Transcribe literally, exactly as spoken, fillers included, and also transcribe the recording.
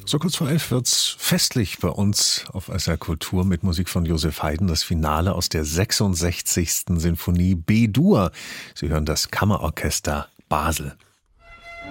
So kurz vor elf wird's festlich bei uns auf S R Kultur mit Musik von Josef Haydn, das Finale aus der sechsundsechzigsten Sinfonie B-Dur. Sie hören das Kammerorchester Basel.